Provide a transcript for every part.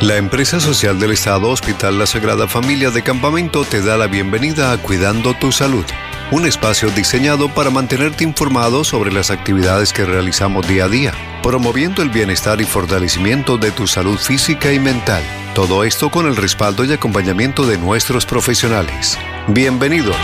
La empresa social del Estado Hospital La Sagrada Familia de Campamento te da la bienvenida a Cuidando tu Salud, un espacio diseñado para mantenerte informado sobre las actividades que realizamos día a día, promoviendo el bienestar y fortalecimiento de tu salud física y mental. Todo esto con el respaldo y acompañamiento de nuestros profesionales. Bienvenidos.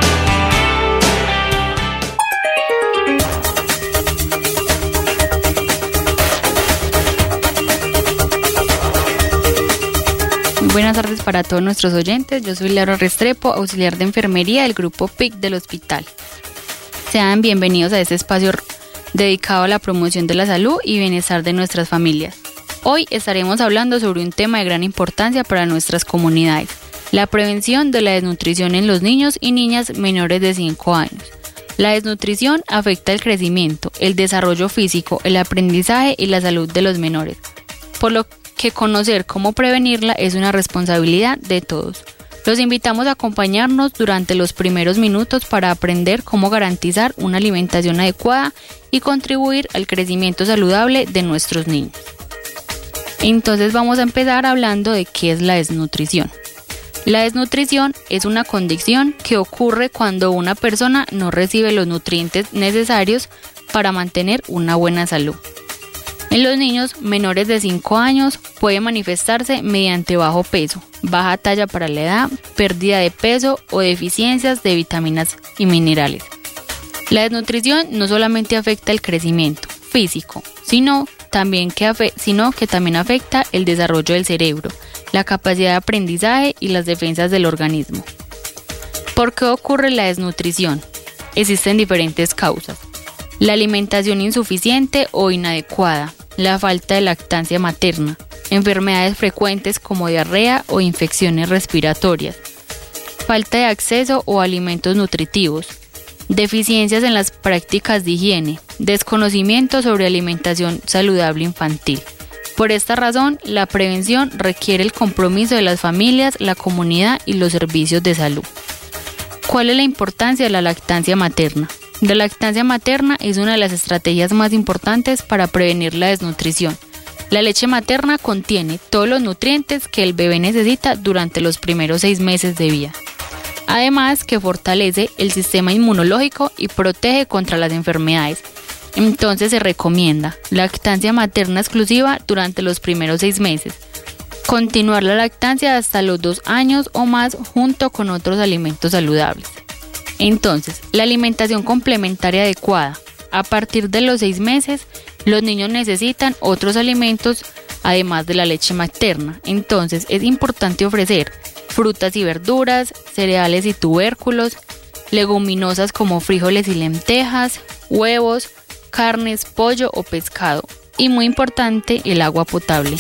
Buenas tardes para todos nuestros oyentes. Yo soy Laura Restrepo, auxiliar de enfermería del grupo PIC del hospital. Sean bienvenidos a este espacio dedicado a la promoción de la salud y bienestar de nuestras familias. Hoy estaremos hablando sobre un tema de gran importancia para nuestras comunidades: la prevención de la desnutrición en los niños y niñas menores de 5 años. La desnutrición afecta el crecimiento, el desarrollo físico, el aprendizaje y la salud de los menores, por lo que conocer cómo prevenirla es una responsabilidad de todos. Los invitamos a acompañarnos durante los primeros minutos para aprender cómo garantizar una alimentación adecuada y contribuir al crecimiento saludable de nuestros niños. Entonces vamos a empezar hablando de qué es la desnutrición. La desnutrición es una condición que ocurre cuando una persona no recibe los nutrientes necesarios para mantener una buena salud. En los niños menores de 5 años puede manifestarse mediante bajo peso, baja talla para la edad, pérdida de peso o deficiencias de vitaminas y minerales. La desnutrición no solamente afecta el crecimiento físico, sino que también afecta el desarrollo del cerebro, la capacidad de aprendizaje y las defensas del organismo. ¿Por qué ocurre la desnutrición? Existen diferentes causas: la alimentación insuficiente o inadecuada, la falta de lactancia materna, enfermedades frecuentes como diarrea o infecciones respiratorias, falta de acceso a alimentos nutritivos, deficiencias en las prácticas de higiene, desconocimiento sobre alimentación saludable infantil. Por esta razón, la prevención requiere el compromiso de las familias, la comunidad y los servicios de salud. ¿Cuál es la importancia de la lactancia materna? La lactancia materna es una de las estrategias más importantes para prevenir la desnutrición. La leche materna contiene todos los nutrientes que el bebé necesita durante los primeros 6 meses de vida. Además, que fortalece el sistema inmunológico y protege contra las enfermedades. Entonces se recomienda lactancia materna exclusiva durante los primeros 6 meses. Continuar la lactancia hasta los 2 años o más junto con otros alimentos saludables. Entonces, la alimentación complementaria adecuada. A partir de los 6 meses, los niños necesitan otros alimentos además de la leche materna. Entonces, es importante ofrecer frutas y verduras, cereales y tubérculos, leguminosas como frijoles y lentejas, huevos, carnes, pollo o pescado. Y muy importante, el agua potable.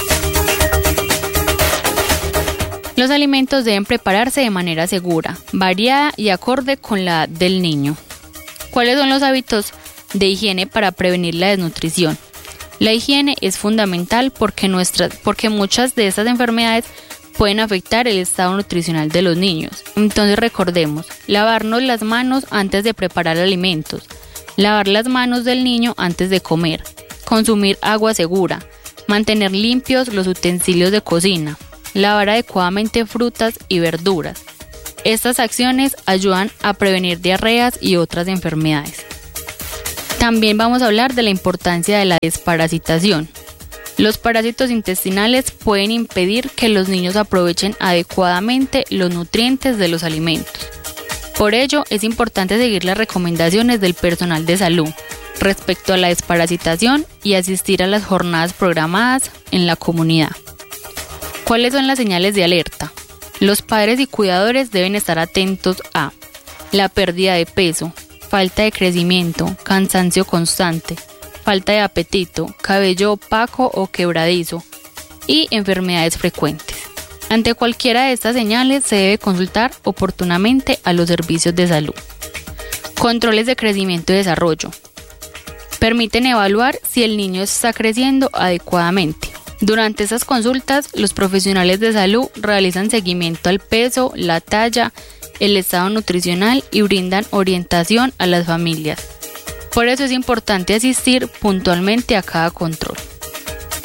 Los alimentos deben prepararse de manera segura, variada y acorde con la edad del niño. ¿Cuáles son los hábitos de higiene para prevenir la desnutrición? La higiene es fundamental porque muchas de estas enfermedades pueden afectar el estado nutricional de los niños. Entonces recordemos, lavarnos las manos antes de preparar alimentos, lavar las manos del niño antes de comer, consumir agua segura, mantener limpios los utensilios de cocina, lavar adecuadamente frutas y verduras. Estas acciones ayudan a prevenir diarreas y otras enfermedades. También vamos a hablar de la importancia de la desparasitación. Los parásitos intestinales pueden impedir que los niños aprovechen adecuadamente los nutrientes de los alimentos. Por ello, es importante seguir las recomendaciones del personal de salud respecto a la desparasitación y asistir a las jornadas programadas en la comunidad. ¿Cuáles son las señales de alerta? Los padres y cuidadores deben estar atentos a la pérdida de peso, falta de crecimiento, cansancio constante, falta de apetito, cabello opaco o quebradizo y enfermedades frecuentes. Ante cualquiera de estas señales se debe consultar oportunamente a los servicios de salud. Controles de crecimiento y desarrollo. Permiten evaluar si el niño está creciendo adecuadamente. Durante esas consultas, los profesionales de salud realizan seguimiento al peso, la talla, el estado nutricional y brindan orientación a las familias. Por eso es importante asistir puntualmente a cada control.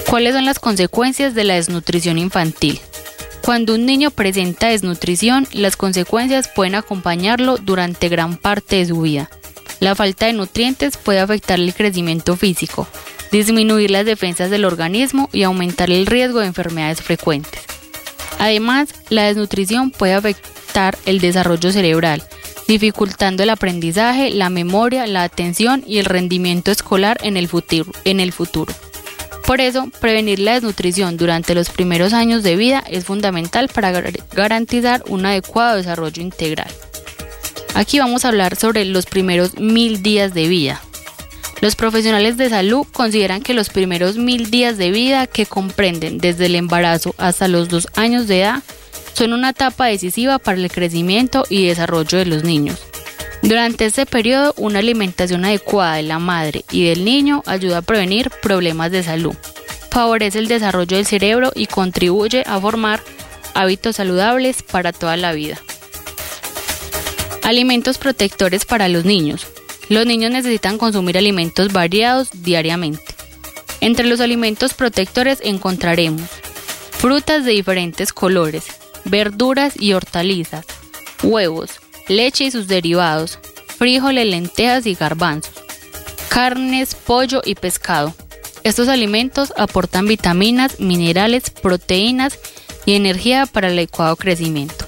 ¿Cuáles son las consecuencias de la desnutrición infantil? Cuando un niño presenta desnutrición, las consecuencias pueden acompañarlo durante gran parte de su vida. La falta de nutrientes puede afectar el crecimiento físico, disminuir las defensas del organismo y aumentar el riesgo de enfermedades frecuentes. Además, la desnutrición puede afectar el desarrollo cerebral, dificultando el aprendizaje, la memoria, la atención y el rendimiento escolar en el futuro. Por eso, prevenir la desnutrición durante los primeros años de vida es fundamental para garantizar un adecuado desarrollo integral. Aquí vamos a hablar sobre los primeros 1000 días de vida. Los profesionales de salud consideran que los primeros 1000 días de vida, que comprenden desde el embarazo hasta los 2 años de edad, son una etapa decisiva para el crecimiento y desarrollo de los niños. Durante este periodo, una alimentación adecuada de la madre y del niño ayuda a prevenir problemas de salud, favorece el desarrollo del cerebro y contribuye a formar hábitos saludables para toda la vida. Alimentos protectores para los niños. Los niños necesitan consumir alimentos variados diariamente. Entre los alimentos protectores encontraremos frutas de diferentes colores, verduras y hortalizas, huevos, leche y sus derivados, frijoles, lentejas y garbanzos, carnes, pollo y pescado. Estos alimentos aportan vitaminas, minerales, proteínas y energía para el adecuado crecimiento.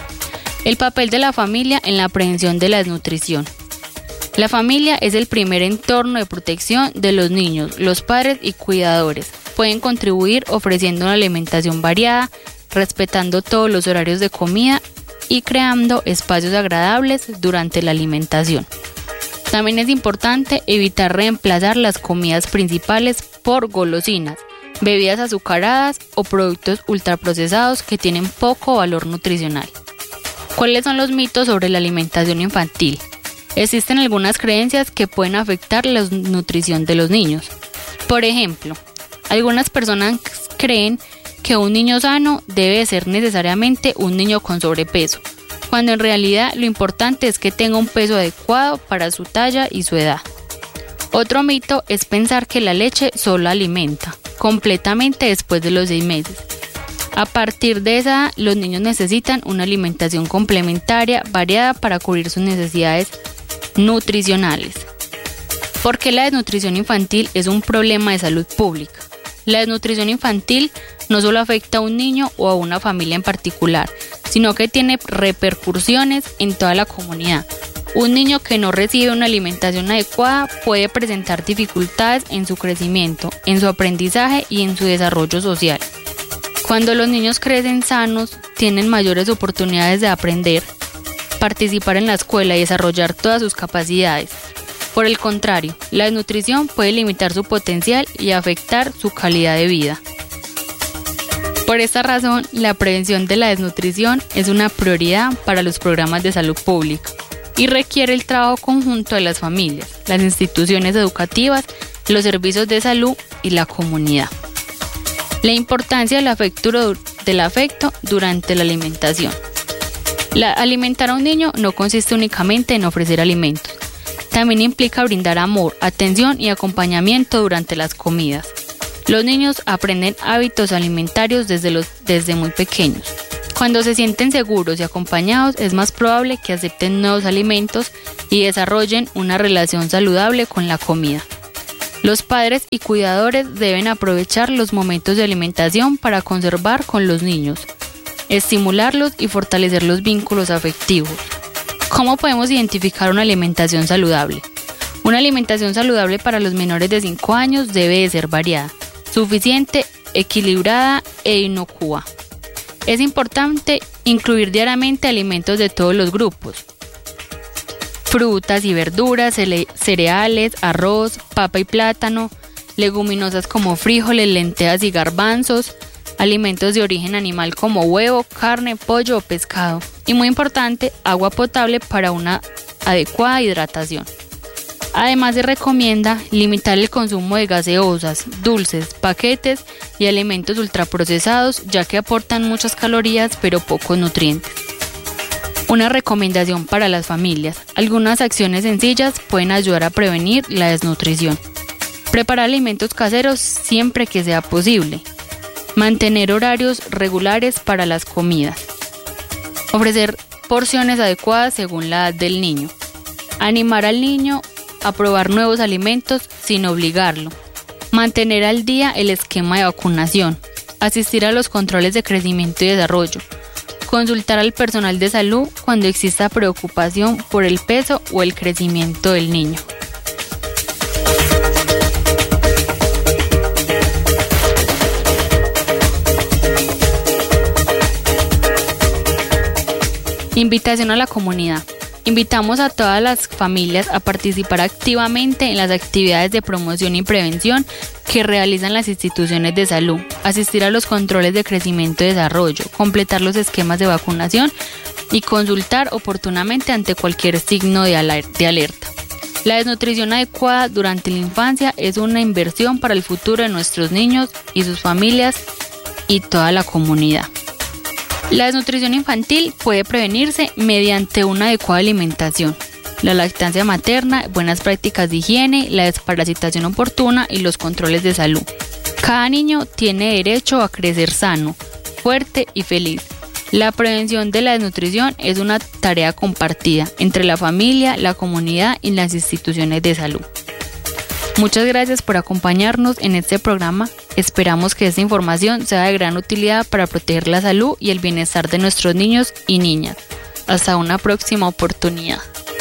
El papel de la familia en la prevención de la desnutrición. La familia es el primer entorno de protección de los niños. Los padres y cuidadores pueden contribuir ofreciendo una alimentación variada, respetando todos los horarios de comida y creando espacios agradables durante la alimentación. También es importante evitar reemplazar las comidas principales por golosinas, bebidas azucaradas o productos ultraprocesados que tienen poco valor nutricional. ¿Cuáles son los mitos sobre la alimentación infantil? Existen algunas creencias que pueden afectar la nutrición de los niños. Por ejemplo, algunas personas creen que un niño sano debe ser necesariamente un niño con sobrepeso, cuando en realidad lo importante es que tenga un peso adecuado para su talla y su edad. Otro mito es pensar que la leche solo alimenta completamente después de los 6 meses. A partir de esa edad, los niños necesitan una alimentación complementaria variada para cubrir sus necesidades nutricionales. ¿Por qué la desnutrición infantil es un problema de salud pública? La desnutrición infantil no solo afecta a un niño o a una familia en particular, sino que tiene repercusiones en toda la comunidad. Un niño que no recibe una alimentación adecuada puede presentar dificultades en su crecimiento, en su aprendizaje y en su desarrollo social. Cuando los niños crecen sanos, tienen mayores oportunidades de aprender, participar en la escuela y desarrollar todas sus capacidades. Por el contrario, la desnutrición puede limitar su potencial y afectar su calidad de vida. Por esta razón, la prevención de la desnutrición es una prioridad para los programas de salud pública y requiere el trabajo conjunto de las familias, las instituciones educativas, los servicios de salud y la comunidad. La importancia del afecto durante la alimentación. Alimentar a un niño no consiste únicamente en ofrecer alimentos. También implica brindar amor, atención y acompañamiento durante las comidas. Los niños aprenden hábitos alimentarios desde muy pequeños. Cuando se sienten seguros y acompañados, es más probable que acepten nuevos alimentos y desarrollen una relación saludable con la comida. Los padres y cuidadores deben aprovechar los momentos de alimentación para conservar con los niños, estimularlos y fortalecer los vínculos afectivos. ¿Cómo podemos identificar una alimentación saludable? Una alimentación saludable para los menores de 5 años debe de ser variada, suficiente, equilibrada e inocua. Es importante incluir diariamente alimentos de todos los grupos. Frutas y verduras, cereales, arroz, papa y plátano, leguminosas como frijoles, lentejas y garbanzos, alimentos de origen animal como huevo, carne, pollo o pescado. Y muy importante, agua potable para una adecuada hidratación. Además, se recomienda limitar el consumo de gaseosas, dulces, paquetes y alimentos ultraprocesados, ya que aportan muchas calorías pero pocos nutrientes. Una recomendación para las familias. Algunas acciones sencillas pueden ayudar a prevenir la desnutrición. Preparar alimentos caseros siempre que sea posible. Mantener horarios regulares para las comidas. Ofrecer porciones adecuadas según la edad del niño. Animar al niño a probar nuevos alimentos sin obligarlo. Mantener al día el esquema de vacunación. Asistir a los controles de crecimiento y desarrollo. Consultar al personal de salud cuando exista preocupación por el peso o el crecimiento del niño. Invitación a la comunidad. Invitamos a todas las familias a participar activamente en las actividades de promoción y prevención que realizan las instituciones de salud, asistir a los controles de crecimiento y desarrollo, completar los esquemas de vacunación y consultar oportunamente ante cualquier signo de alerta. La desnutrición adecuada durante la infancia es una inversión para el futuro de nuestros niños y sus familias y toda la comunidad. La desnutrición infantil puede prevenirse mediante una adecuada alimentación, la lactancia materna, buenas prácticas de higiene, la desparasitación oportuna y los controles de salud. Cada niño tiene derecho a crecer sano, fuerte y feliz. La prevención de la desnutrición es una tarea compartida entre la familia, la comunidad y las instituciones de salud. Muchas gracias por acompañarnos en este programa. Esperamos que esta información sea de gran utilidad para proteger la salud y el bienestar de nuestros niños y niñas. Hasta una próxima oportunidad.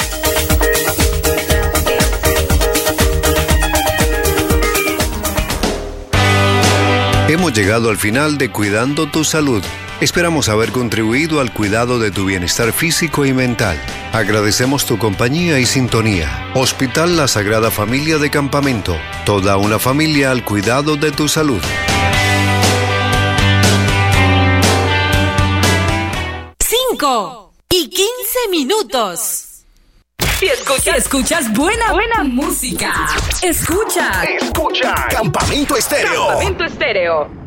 Hemos llegado al final de Cuidando tu Salud. Esperamos haber contribuido al cuidado de tu bienestar físico y mental. Agradecemos tu compañía y sintonía. Hospital La Sagrada Familia de Campamento. Toda una familia al cuidado de tu salud. 5 y 15 minutos. Si escuchas buena música. Escucha. Campamento Estéreo. Campamento Estéreo.